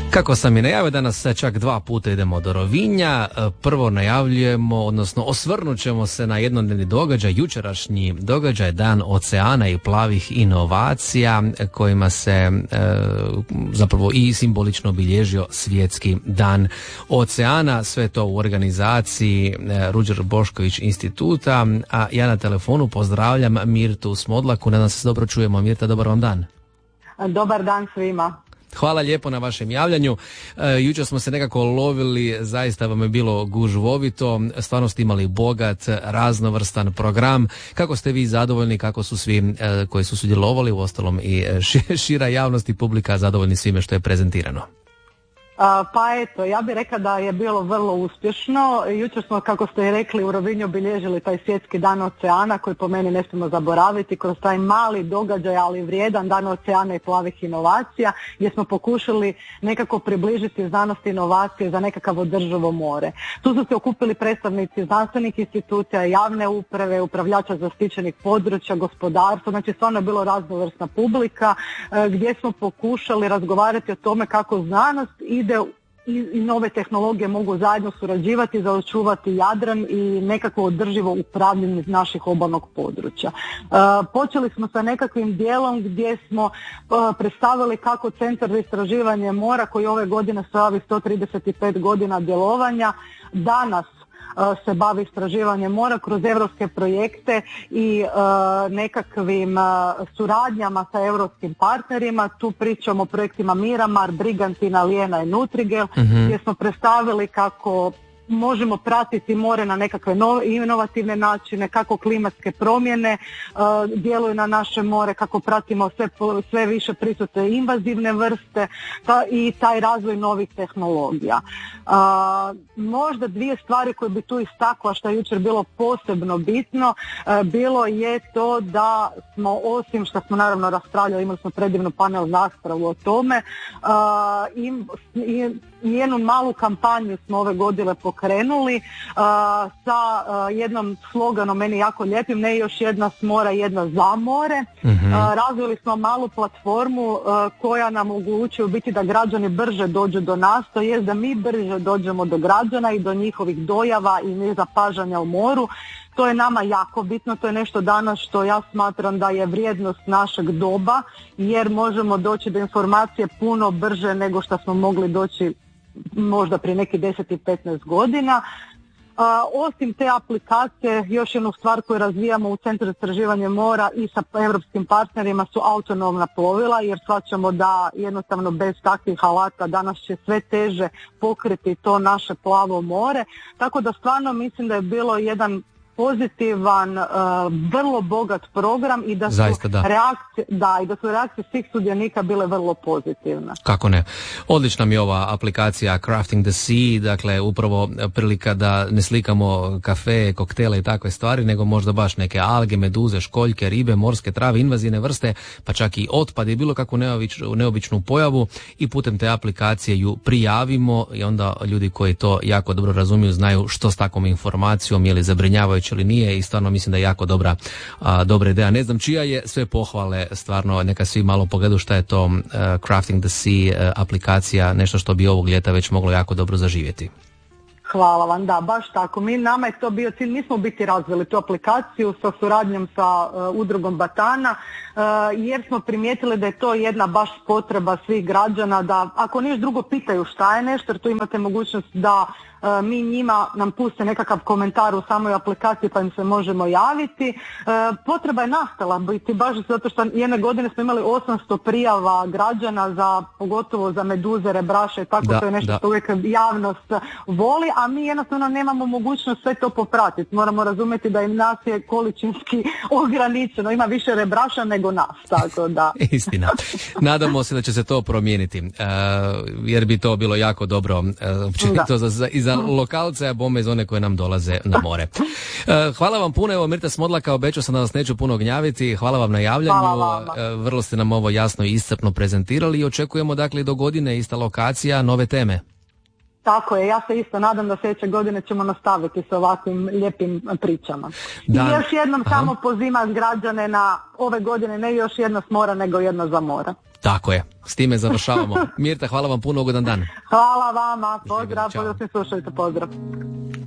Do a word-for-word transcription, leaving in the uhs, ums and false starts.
Kako sam i najavio, danas čak dva puta idemo do Rovinja. Prvo najavljujemo, odnosno osvrnut ćemo se na jednodnevni događaj, jučerašnji događaj, Dan oceana i plavih inovacija, kojima se e, zapravo i simbolično obilježio svjetski Dan oceana. Sve to u organizaciji e, Ruđer Bošković instituta, a ja na telefonu pozdravljam Mirtu Smodlaku. Nadam se dobro čujemo. Mirta, dobar vam dan. Dobar dan svima. Hvala lijepo na vašem javljanju. E, jučer smo se nekako lovili, zaista vam je bilo gužvovito, stvarno ste imali bogat, raznovrstan program. Kako ste vi zadovoljni, kako su svi e, koji su sudjelovali, uostalom i šira javnost i publika zadovoljni svime što je prezentirano? A, pa eto, ja bih rekla da je bilo vrlo uspješno. Jučer smo, kako ste i rekli, u Rovinju obilježili taj svjetski Dan oceana koji po meni ne smijemo zaboraviti kroz taj mali događaj, ali vrijedan Dan oceana i plavih inovacija, gdje smo pokušali nekako približiti znanost i inovacije za nekakav održivo more. Tu su se okupili predstavnici znanstvenih institucija, javne uprave, upravljača zaštićenih područja, gospodarstva, znači stvarno je bilo raznovrsna publika gdje smo pokušali razgovarati o tome kako znanost ide i nove tehnologije mogu zajedno surađivati za očuvati Jadran i nekako održivo upravljanje naših obalnog područja. Uh, počeli smo sa nekakvim dijelom gdje smo uh, predstavili kako Centar za istraživanje mora, koji ove godine slavi sto trideset pet godina djelovanja, danas se bavi istraživanjem mora kroz europske projekte i uh, nekakvim uh, suradnjama sa europskim partnerima. Tu pričamo o projektima Miramar, Brigantina, Lijena i Nutrigel, mm-hmm. gdje smo predstavili kako možemo pratiti more na nekakve nove, inovativne načine, kako klimatske promjene uh, djeluju na naše more, kako pratimo sve, sve više prisutne invazivne vrste ta, i taj razvoj novih tehnologija. Uh, možda dvije stvari koje bi tu istakla, što je jučer bilo posebno bitno, uh, bilo je to da smo, osim što smo naravno raspravljali, imali smo predivnu panel raspravu o tome, uh, i, i jednu malu kampanju smo ove godine pokrenuli uh, sa uh, jednom sloganom meni jako lijepim, ne još jedna s mora, jedna za more. Mm-hmm. Uh, razvili smo malu platformu uh, koja nam omogućuje u biti da građani brže dođu do nas, to jest da mi brže dođemo do građana i do njihovih dojava i nezapažanja u moru. To je nama jako bitno, to je nešto danas što ja smatram da je vrijednost našeg doba, jer možemo doći do informacije puno brže nego što smo mogli doći možda prije nekih deset i petnaest godina. Uh, osim te aplikacije, još jednu stvar koju razvijamo u Centru za istraživanje mora i sa europskim partnerima su autonomna plovila, jer shvaćamo da jednostavno bez takvih alata danas će sve teže pokriti to naše plavo more. Tako da stvarno mislim da je bilo jedan pozitivan, uh, vrlo bogat program i da su, Zaista, da. reakcije, da, i da su reakcije svih sudionika bile vrlo pozitivne. Kako ne. Odlična mi je ova aplikacija Crafting the Sea, dakle upravo prilika da ne slikamo kafe, koktele i takve stvari, nego možda baš neke alge, meduze, školjke, ribe, morske trave, invazivne vrste, pa čak i otpad i bilo kakvu neobičnu, neobičnu pojavu i putem te aplikacije ju prijavimo i onda ljudi koji to jako dobro razumiju znaju što s takvom informacijom, je li zabrinjavajuće ili nije, i stvarno mislim da je jako dobra, a, dobra ideja. Ne znam čija je, sve pohvale, stvarno neka svi malo pogledu šta je to uh, Crafting the Sea uh, aplikacija, nešto što bi ovog ljeta već moglo jako dobro zaživjeti. Hvala vam, da, baš tako. Mi, nama je to bio cilj, mi smo biti razvili tu aplikaciju sa suradnjom sa uh, udrugom Batana, uh, jer smo primijetili da je to jedna baš potreba svih građana da, ako niš drugo, pitaju šta je nešto, jer tu imate mogućnost da Uh, mi njima nam puste nekakav komentar u samoj aplikaciji pa im se možemo javiti. Uh, potreba je nastala biti baš zato što jedne godine smo imali osamsto prijava građana za, pogotovo za meduze, rebraše i tako, da, to je nešto da. što uvijek javnost voli, a mi jednostavno nemamo mogućnost sve to popratiti. Moramo razumjeti da im nas je količinski ograničeno, ima više rebraša nego nas, tako da. Istina. Nadamo se da će se to promijeniti, uh, jer bi to bilo jako dobro, uh, općenito za, za, i za lokalce, a bome iz one koje nam dolaze na more. Hvala vam puno, evo Mirta Smodlaka, obećao sam da vas neću puno gnjaviti, hvala vam na javljanju, vrlo ste nam ovo jasno i iscrpno prezentirali i očekujemo dakle do godine ista lokacija, nove teme. Tako je, ja se isto nadam da sljedeće godine ćemo nastaviti s ovakvim lijepim pričama. Da. I još jednom Aha. samo pozivam građane na ove godine ne još jedna s mora nego jedna za mora. Tako je, s time završavamo. Mirta, hvala vam puno, ugodan dan. Hvala vama, pozdrav, pozdrav, slušajte, pozdrav.